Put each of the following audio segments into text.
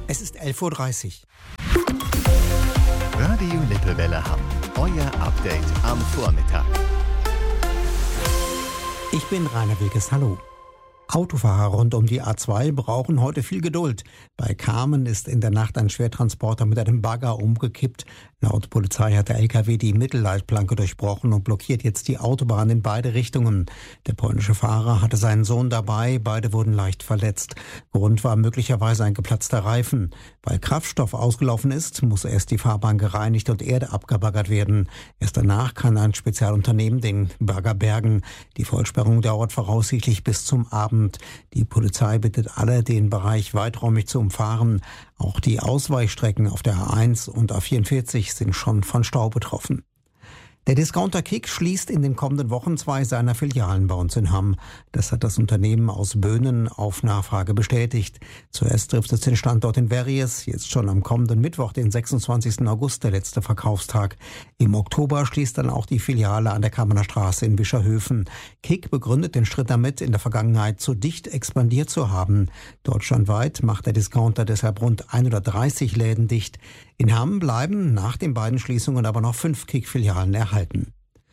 Es ist 11.30 Uhr. Radio Lippewelle Hamm. Euer Update am Vormittag. Ich bin Rainer Wilkes. Hallo. Autofahrer rund um die A2 brauchen heute viel Geduld. Bei Kamen ist in der Nacht ein Schwertransporter mit einem Bagger umgekippt. Laut Polizei hat der LKW die Mittelleitplanke durchbrochen und blockiert jetzt die Autobahn in beide Richtungen. Der polnische Fahrer hatte seinen Sohn dabei, beide wurden leicht verletzt. Grund war möglicherweise ein geplatzter Reifen. Weil Kraftstoff ausgelaufen ist, muss erst die Fahrbahn gereinigt und Erde abgebaggert werden. Erst danach kann ein Spezialunternehmen den Bagger bergen. Die Vollsperrung dauert voraussichtlich bis zum Abend. Die Polizei bittet alle, den Bereich weiträumig zu umfahren. Auch die Ausweichstrecken auf der A1 und A44 sind schon von Stau betroffen. Der Discounter Kick schließt in den kommenden Wochen 2 seiner Filialen bei uns in Hamm. Das hat das Unternehmen aus Böhnen auf Nachfrage bestätigt. Zuerst trifft es den Standort in Verries, jetzt schon am kommenden Mittwoch, den 26. August, der letzte Verkaufstag. Im Oktober schließt dann auch die Filiale an der Kamener Straße in Bischerhöfen. Kick begründet den Schritt damit, in der Vergangenheit zu dicht expandiert zu haben. Deutschlandweit macht der Discounter deshalb rund 130 Läden dicht. In Hamm bleiben nach den beiden Schließungen aber noch 5 Kick-Filialen erhalten.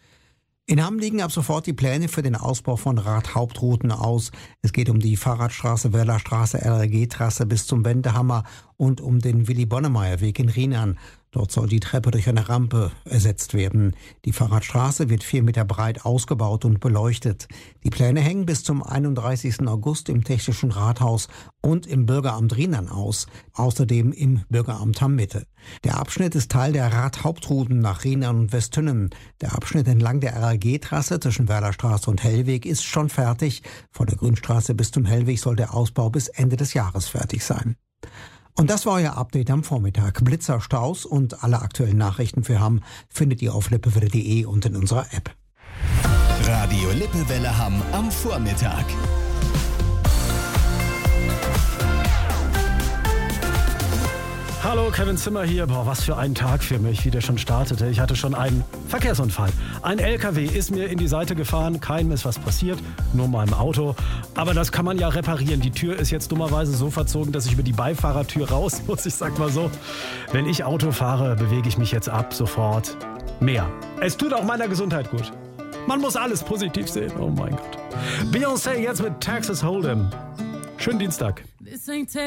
In Hamm liegen ab sofort die Pläne für den Ausbau von Radhauptrouten aus. Es geht um die Fahrradstraße, Wörlerstraße, LRG-Trasse bis zum Wendehammer und um den Willy-Bonnemeyer-Weg in Rheinern. Dort soll die Treppe durch eine Rampe ersetzt werden. Die Fahrradstraße wird 4 Meter breit ausgebaut und beleuchtet. Die Pläne hängen bis zum 31. August im Technischen Rathaus und im Bürgeramt Rheinern aus. Außerdem im Bürgeramt Hamm-Mitte. Der Abschnitt ist Teil der Radhauptrouten nach Rheinern und Westtünnen. Der Abschnitt entlang der RAG-Trasse zwischen Wörlerstraße und Hellweg ist schon fertig. Von der Grünstraße bis zum Hellweg soll der Ausbau bis Ende des Jahres fertig sein. Und das war euer Update am Vormittag. Blitzer, Staus und alle aktuellen Nachrichten für Hamm findet ihr auf lippewelle.de und in unserer App. Radio Lippewelle Hamm am Vormittag. Hallo, Kevin Zimmer hier. Boah, was für ein Tag für mich, wie der schon startete. Ich hatte schon einen Verkehrsunfall. Ein LKW ist mir in die Seite gefahren, keinem ist was passiert, nur meinem Auto. Aber das kann man ja reparieren. Die Tür ist jetzt dummerweise so verzogen, dass ich über die Beifahrertür raus muss. Ich sag mal so, wenn ich Auto fahre, bewege ich mich jetzt ab sofort mehr. Es tut auch meiner Gesundheit gut. Man muss alles positiv sehen. Oh mein Gott. Beyoncé jetzt mit Texas Hold'em. Schönen Dienstag.